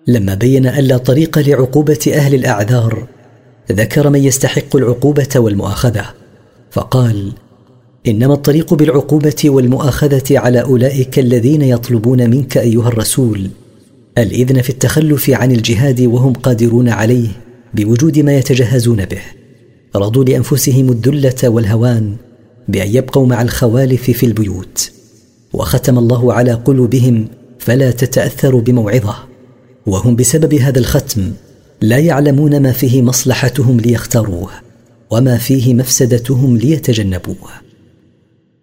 لما بين أن لا طريق لعقوبة أهل الأعذار ذكر من يستحق العقوبة والمؤاخذة، فقال: إنما الطريق بالعقوبة والمؤاخذة على أولئك الذين يطلبون منك أيها الرسول الإذن في التخلف عن الجهاد وهم قادرون عليه بوجود ما يتجهزون به، رضوا لأنفسهم الذلة والهوان بأن يبقوا مع الخوالف في البيوت، وختم الله على قلوبهم فلا تتأثر بموعظة، وهم بسبب هذا الختم لا يعلمون ما فيه مصلحتهم ليختاروه وما فيه مفسدتهم ليتجنبوه.